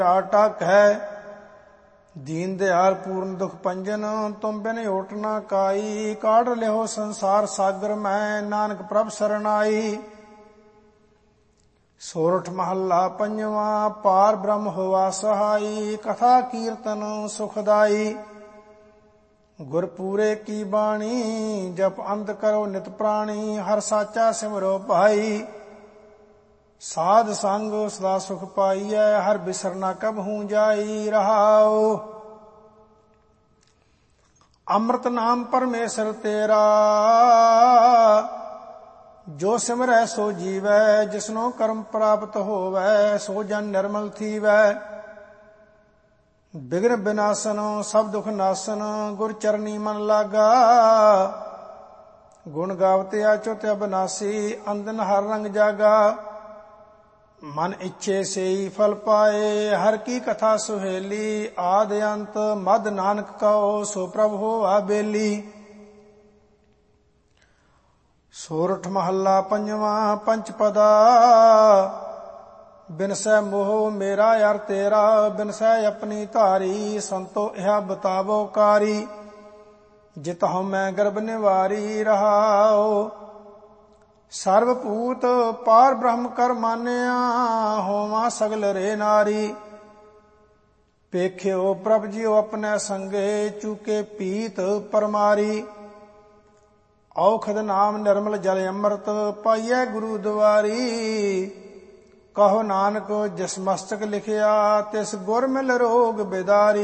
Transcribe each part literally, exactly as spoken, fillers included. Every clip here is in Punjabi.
ਆਟਕ ਹੈ। ਦੀਨ ਦਿਆਲ ਪੂਰਨ ਦੁਖ ਪੰਜਨ, ਤੁਮ ਬਿਨ ਓਟ ਨਾ ਕਾਈ। ਕਾਢ ਲਿਓ ਸੰਸਾਰ ਸਾਗਰ ਮੈਂ, ਨਾਨਕ ਪ੍ਰਭ ਸਰਨਾਈ। ਸੋਰਠ ਮਹੱਲਾ ਪੰਜਵਾ। ਪਾਰ ਬ੍ਰਹਮ ਹੋਵਾ ਸਹਾਈ, ਕਥਾ ਕੀਰਤਨ ਸੁਖਦਾਈ। ਗੁਰ ਪੂਰੇ ਕੀ ਬਾਣੀ, ਜਪ ਅੰਤ ਕਰੋ ਨਿਤ ਪ੍ਰਾਣੀ। ਹਰ ਸਾਚਾ ਸਿਮਰੋ ਭਾਈ, ਸਾਧ ਸੰਗ ਸਦਾ ਸੁਖ ਪਾਈਐ। ਹਰ ਬਿਸਰ ਨਾ ਕਬਹੂ ਜਾਈ ਰਹਾਉ। ਅੰਮ੍ਰਿਤ ਨਾਮ ਪਰਮੇਸ਼ਰ ਤੇਰਾ, ਜੋ ਸਿਮਰੈ ਸੋ ਜੀਵੈ। ਜਿਸਨੋ ਕਰਮ ਪ੍ਰਾਪਤ ਹੋਵੈ, ਸੋ ਜਨ ਨਿਰਮਲ ਥੀਵੈ। ਬਿਘਨ ਬਿਨਾਸਨ ਸਭ ਦੁਖ ਨਾਸਨ, ਗੁਰ ਚਰਨੀ ਮਨ ਲਾਗਾ। ਗੁਣ ਗਾਵਤੇ ਅਚੁਤ ਅਬਨਾਸੀ, ਅੰਦਨ ਹਰ ਰੰਗ ਜਾਗਾ। ਮਨ ਇੱਛੇ ਸੇਈ ਫਲ ਪਾਏ, ਹਰ ਕੀ ਕਥਾ ਸੁਹੇਲੀ। ਆਦ ਅੰਤ ਮਦ ਨਾਨਕ ਕਉ, ਸੋ ਪ੍ਰਭ ਹੋਆ ਬੇਲੀ। ਸੋਰਠ ਮਹੱਲਾ ਪੰਜਵਾ। ਪੰਚ ਪਦਾ ਬਿਨਸੈ ਮੋਹ ਮੇਰਾ ਯਾਰ ਤੇਰਾ। ਬਿਨਸੈ ਆਪਣੀ ਧਾਰੀ, ਸੰਤੋ ਇਹਾ ਬਤਾਵੋ ਕਾਰੀ। ਜਿਤ ਹਉ ਮੈਂ ਗਰਭ ਨਿਵਾਰੀ ਰਹਾਉ। ਸਰਬ ਭੂਤ ਪਾਰ ਬ੍ਰਹਮ ਕਰ ਮਾਨਿਆ, ਹੋਵਾਂ ਸਗਲ ਰੇ ਨਾਰੀ। ਪੇਖਿਓ ਪ੍ਰਭ ਜੀਓ ਆਪਣੇ ਸੰਗੇ, ਚੂਕੇ ਪੀਤ ਪਰਮਾਰੀ। ਔਖਦ ਨਾਮ ਨਿਰਮਲ ਜਲ ਅੰਮ੍ਰਿਤ, ਪਾਈਐ ਗੁਰੂ ਦੁਆਰੀ। ਕਹੋ ਨਾਨਕ ਜਿਸ ਮਸਤਕ ਲਿਖਿਆ, ਤਿਸ ਗੁਰ ਮਿਲ ਰੋਗ ਬਿਦਾਰੀ।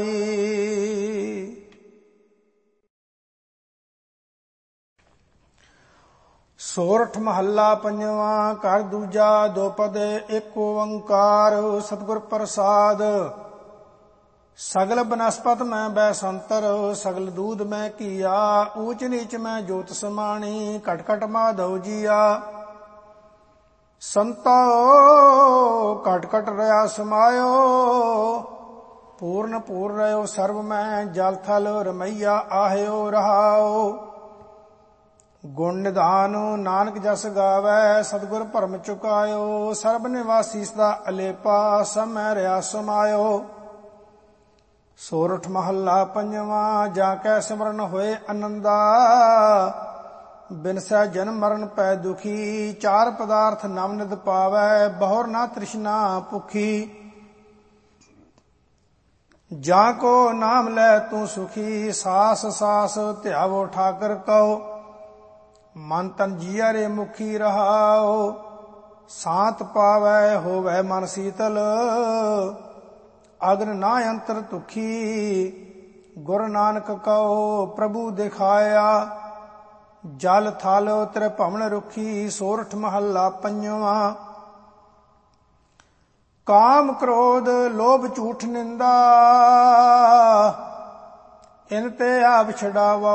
ਸੋਰਠ ਮਹੱਲਾ ਪੰਜਵਾ। ਘਰ ਦੂਜਾ ਦੋਪਦ ਏਕ ਓੰਕਾਰ, ਸਤਿਗੁਰ ਪ੍ਰਸਾਦ। ਸਗਲ ਬਨਸਪਤ ਮੈਂ ਬੈ ਸੰਤਰ, ਸਗਲ ਦੂਧ ਮੈਂ ਕੀਆ। ਊਚ ਨੀਚ ਮੈਂ ਜੋਤ ਸਮਾਣੀ, ਘਟ ਘਟ ਮਾਧਵ ਜੀਆ। ਸੰਤੋ ਘਟ ਘਟ ਰਹਾ ਸਮਾਇਓ, ਪੂਰਨ ਪੂਰ ਰਹਿਓ ਸਰਬ ਮੈਂ। ਜਲ ਥਲ ਰਮਈਆ ਆਹਿਓ ਰਹਾਓ। ਗੁਣ ਨਿਧਾਨ ਨਾਨਕ ਜਸ ਗਾਵੈ, ਸਤਿਗੁਰ ਭਰਮ ਚੁਕਾਇਓ। ਸਰਬ ਨਿਵਾਸੀ ਸਦਾ ਅਲੇਪਾ, ਸਭ ਮੈਂ ਰਿਹਾ ਸਮਾਇਓ। ਸੋਰਠ ਮਹੱਲਾ ਪੰਜਵਾ। ਜਾ ਕੈ ਸਿਮਰਨ ਹੋਏ ਅਨੰਦਾ, ਬਿਨਸੈ ਜਨਮ ਮਰਨ ਪੈ ਦੁਖੀ। ਚਾਰ ਪਦਾਰਥ ਨਵ ਨਿਧ ਪਾਵੈ, ਬਹੁਰ ਨਾ ਤ੍ਰਿਸ਼ਨਾ ਭੁਖੀ। ਜਾਂ ਕੋ ਨਾਮ ਲੈ ਤੂੰ ਸੁਖੀ, ਸਾਸ ਸਾਸ ਧਿਆਵੋ ਠਾਕਰ ਕਉ। ਮਨ ਤਨ ਜੀਆ ਰੇ ਮੁਖੀ ਰਹਾਉ। ਸਾਤ ਪਾਵੈ ਹੋਵੈ ਮਨ ਸੀਤਲ, ਅਗਨ ਨਾ ਅੰਤਰ ਤੁਖੀ। ਗੁਰ ਨਾਨਕ ਕਉ ਪ੍ਰਭੂ ਦਿਖਾਇਆ, ਜਲ ਥਲ ਤ੍ਰਿ ਭਵਨ ਰੁਖੀ। ਸੋਰਠ ਮਹੱਲਾ ਪੰਜਵਾ। ਕਾਮ ਕ੍ਰੋਧ ਲੋਭ ਝੂਠ ਨਿੰਦਾ, ਇਨ ਤੇ ਆਪ ਛਡਾਵੋ।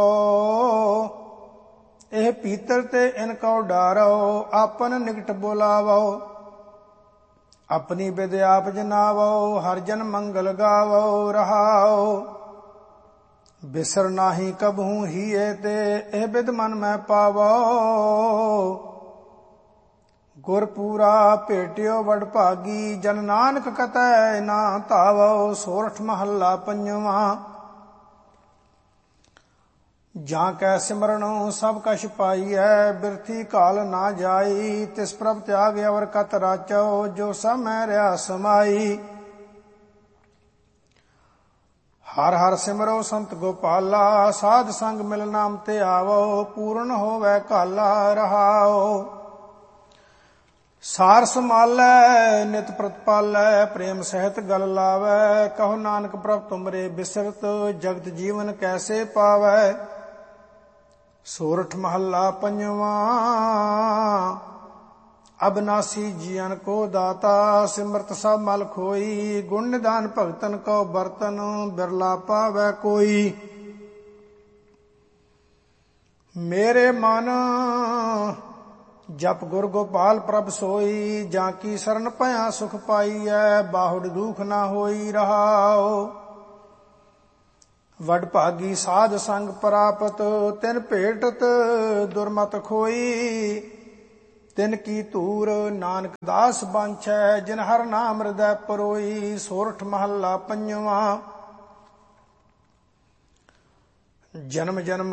ਇਹ ਪੀਤਰ ਤੇ ਇਨ ਕਉ ਡਾਰੋ, ਆਪਨ ਨਿਕਟ ਬੁਲਾਵੋ। ਆਪਣੀ ਬਿਦ ਆਪ ਜਨਾਵੋ, ਹਰ ਜਨ ਮੰਗਲ ਗਾਵੋ ਰਹਾਉ। ਬਿਸਰ ਨਾਹੀ ਕਬਹੂ ਹੀਏ ਤੇ, ਇਹ ਬਿਦ ਮਨ ਮੈਂ ਪਾਵੋ। ਗੁਰ ਪੂਰਾ ਭੇਟਿਓ ਵਡ ਭਾਗੀ, ਜਨ ਨਾਨਕ ਕਤੈ ਨਾ ਧਾਵੋ। ਸੋਰਠ ਮਹੱਲਾ ਪੰਜਵਾ। ਜਾਂ ਕੈ ਸਿਮਰਨ ਸਭ ਕਛ ਪਾਈਐ, ਬਿਰਥੀ ਕਾਲ ਨਾ ਜਾਈ। ਤਿਸ ਪ੍ਰਭ ਤਿਆਗ ਅਵਰ ਕਤ ਰਾਚੋ, ਜੋ ਸਭ ਮੈਂ ਰਿਹਾ ਸਮਾਈ। ਹਰ ਹਰ ਸਿਮਰੋ ਸੰਤ ਗੋਪਾਲਾ, ਸਾਧ ਸੰਗ ਮਿਲ ਨਾਮ ਤੇ ਆਵੋ। ਪੂਰਨ ਹੋਵੈ ਕਾਲਾ ਰਹਾਉ। ਸਾਰ ਸੰਭਾਲੈ ਨਿਤ ਪ੍ਰਤਪਾਲੈ, ਪ੍ਰੇਮ ਸਹਿਤ ਗਲ ਲਾਵੈ। ਕਹੋ ਨਾਨਕ ਪ੍ਰਭ ਤੁਮਰੇ ਬਿਸਰਤ, ਜਗਤ ਜੀਵਨ ਕੈਸੇ ਪਾਵੈ। ਸੋਰਠ ਮਹੱਲਾ ਪੰਜਵਾ। ਅਬਨਾਸੀ ਜੀਵਨ ਕੋ ਦਾਤਾ, ਸਿਮਰਤ ਸਭ ਮਲ ਖੋਈ। ਗੁਣ ਨਿਧਾਨ ਭਗਤਨ ਕੋ ਬਰਤਨ, ਬਿਰਲਾ ਪਾਵੈ ਕੋਈ। ਮੇਰੇ ਮਨ ਜਪ ਗੁਰ ਗੋਪਾਲ ਪ੍ਰਭ ਸੋਈ। ਜਾਂ ਕੀ ਸਰਨ ਭਇਆ ਸੁਖ ਪਾਈਐ, ਬਾਹੁੜ ਦੁਖ ਨਾ ਹੋਈ ਰਹਾਉ। ਵਡ ਭਾਗੀ ਸਾਧ ਸੰਗ ਪ੍ਰਾਪਤ, ਤਿਨ ਭੇਟਤ ਦੁਰਮਤ ਖੋਈ। ਤਿਨ ਕੀ ਧੂਰ ਨਾਨਕ ਦਾਸ ਬਾਂਛੈ, ਜਿਨ ਹਰ ਨਾਮ ਹਿਰਦੈ ਪਰੋਈ। ਸੋਰਠ ਮਹੱਲਾ ਪੰਜਵਾਂ। ਜਨਮ ਜਨਮ